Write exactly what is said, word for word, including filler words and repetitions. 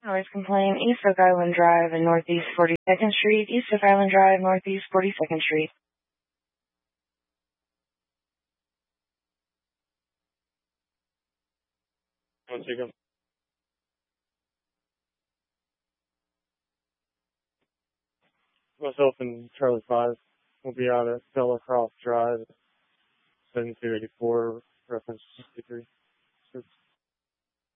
Noise complaint, East Oak Island Drive and Northeast forty-second Street, East Oak Island Drive, Northeast forty-second Street. One second. Myself and Charlie five will be out at Bella Croft Drive, seventy-two eighty-four, reference sixty-three.